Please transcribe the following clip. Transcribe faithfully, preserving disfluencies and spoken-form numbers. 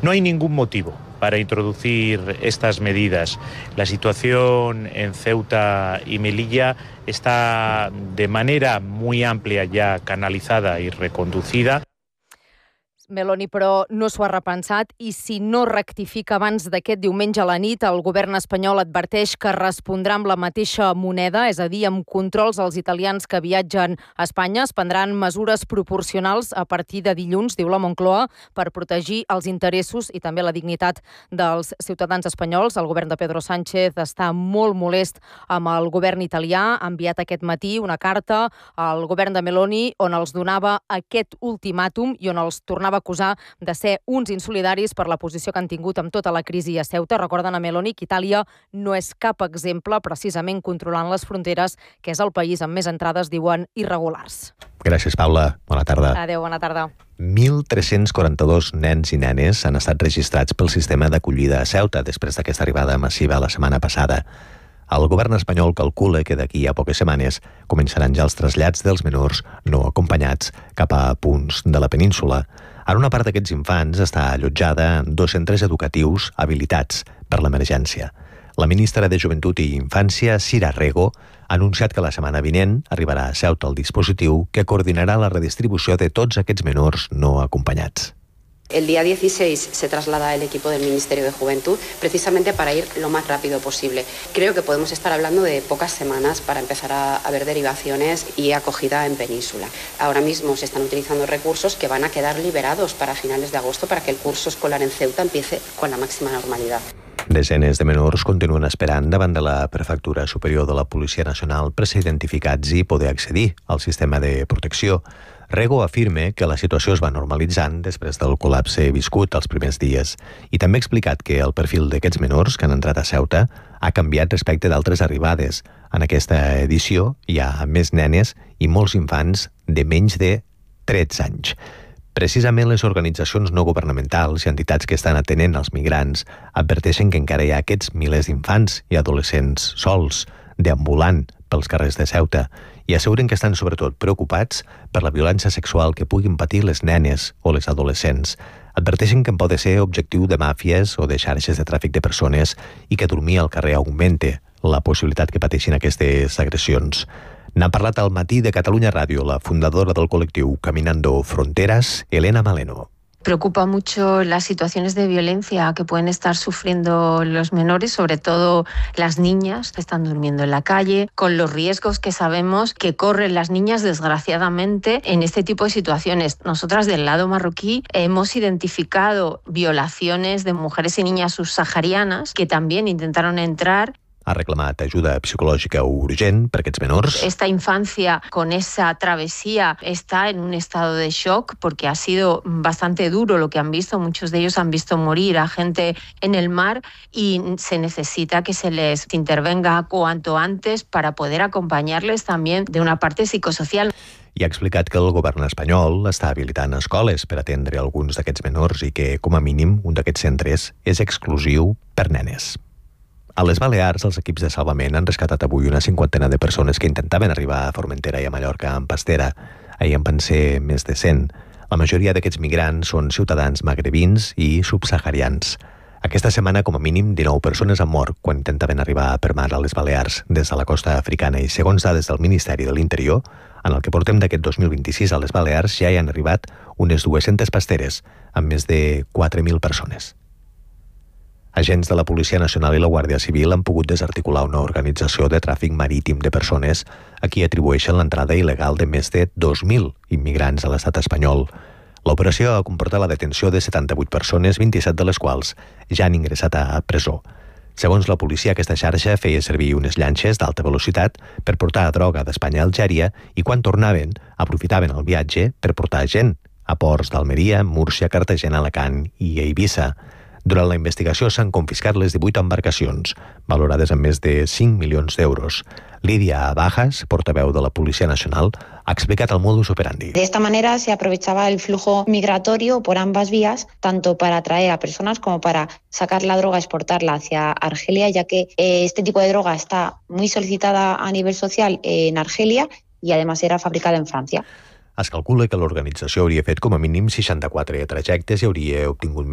No hay ningún motivo para introducir estas medidas. La situación en Ceuta y Melilla está de manera muy amplia ya canalizada y reconducida. Meloni, però, no s'ho ha repensat i si no rectifica abans d'aquest diumenge a la nit, el govern espanyol adverteix que respondrà amb la mateixa moneda, és a dir, amb controls als italians que viatgen a Espanya. Es prendran mesures proporcionals a partir de dilluns, diu la Moncloa, per protegir els interessos i també la dignitat dels ciutadans espanyols. El govern de Pedro Sánchez està molt molest amb el govern italià. Ha enviat aquest matí una carta al govern de Meloni on els donava aquest ultimàtum i on els tornava a acusar de ser uns insolidaris per la posició que han tingut amb tota la crisi a Ceuta. Recorden a Meloni que Itàlia no és cap exemple precisament controlant les fronteres, que és el país amb més entrades, diuen, irregulars. Gràcies, Paula. Bona tarda. Adéu, bona tarda. mil tres-cents quaranta-dos nens i nenes han estat registrats pel sistema d'acollida a Ceuta després d'aquesta arribada massiva la setmana passada. El govern espanyol calcula que d'aquí a poques setmanes començaran ja els trasllats dels menors no acompanyats cap a punts de la península. Ara una part d'aquests infants està allotjada en dos centres educatius habilitats per l'emergència. La ministra de Joventut i Infància, Sira Rego, ha anunciat que la setmana vinent arribarà a Ceuta el dispositiu que coordinarà la redistribució de tots aquests menors no acompanyats. El día dieciséis se traslada el equipo del Ministerio de Juventud precisamente para ir lo más rápido posible. Creo que podemos estar hablando de pocas semanas para empezar a, a ver derivaciones y acogida en península. Ahora mismo se están utilizando recursos que van a quedar liberados para finales de agosto para que el curso escolar en Ceuta empiece con la máxima normalidad. Desenes de menors continuen esperant davant de la Prefectura Superior de la Policia Nacional per ser identificats i poder accedir al sistema de protecció. Rego afirma que la situació es va normalitzant després del col·lapse viscut els primers dies i també ha explicat que el perfil d'aquests menors que han entrat a Ceuta ha canviat respecte d'altres arribades. En aquesta edició hi ha més nenes i molts infants de menys de tretze anys. Precisament les organitzacions no governamentals i entitats que estan atenent els migrants adverteixen que encara hi ha aquests milers d'infants i adolescents sols, deambulant pels carrers de Ceuta, i asseguren que estan sobretot preocupats per la violència sexual que puguin patir les nenes o les adolescents. Adverteixen que en pot ser objectiu de màfies o de xarxes de tràfic de persones i que dormir al carrer augmente la possibilitat que pateixin aquestes agressions. N'ha parlat al matí de Catalunya Ràdio la fundadora del col·lectiu Caminando Fronteras, Elena Maleno. Preocupa mucho las situaciones de violencia que pueden estar sufriendo los menores, sobre todo las niñas que están durmiendo en la calle, con los riesgos que sabemos que corren las niñas, desgraciadamente, en este tipo de situaciones. Nosotras del lado marroquí hemos identificado violaciones de mujeres y niñas subsaharianas que también intentaron entrar. Ha reclamat ajuda psicològica urgent per aquests menors. Esta infancia con esa travesía está en un estado de shock porque ha sido bastante duro lo que han visto. Muchos de ellos han visto morir a gente en el mar y se necesita que se les intervenga cuanto antes para poder acompañarles también de una parte psicosocial. I ha explicat que el govern espanyol està habilitant escoles per atendre alguns d'aquests menors i que, com a mínim, un d'aquests centres és exclusiu per nenes. A les Balears, els equips de salvament han rescatat avui una cinquantena de persones que intentaven arribar a Formentera i a Mallorca amb pastera. Ahir en van ser més de cent. La majoria d'aquests migrants són ciutadans magrebins i subsaharians. Aquesta setmana, com a mínim, dinou persones han mort quan intentaven arribar per mar a les Balears des de la costa africana i, segons dades del Ministeri de l'Interior, en el que portem d'aquest dos mil vint-i-sis a les Balears ja hi han arribat unes dues-centes pasteres amb més de quatre mil persones. Agents de la Policia Nacional i la Guàrdia Civil han pogut desarticular una organització de tràfic marítim de persones a qui atribueixen l'entrada il·legal de més de dos mil immigrants a l'estat espanyol. L'operació ha comportat la detenció de setanta-vuit persones, vint-i-set de les quals ja han ingressat a presó. Segons la policia, aquesta xarxa feia servir unes llanxes d'alta velocitat per portar droga d'Espanya a Algèria i quan tornaven aprofitaven el viatge per portar gent a ports d'Almeria, Múrcia, Cartagena, Alacant i Eivissa. Durant la investigació s'han confiscat les divuit embarcacions, valorades en més de cinc milions d'euros. Lídia Bajas, portaveu de la Policia Nacional, ha explicat el modus operandi. De esta manera se aprovechaba el flujo migratorio por ambas vías, tanto para atraer a personas como para sacar la droga, exportarla hacia Argelia, ya que eh, este tipo de droga está muy solicitada a nivel social en Argelia y además era fabricada en Francia. Es calcula que l'organització hauria fet com a mínim seixanta-quatre trajectes i hauria obtingut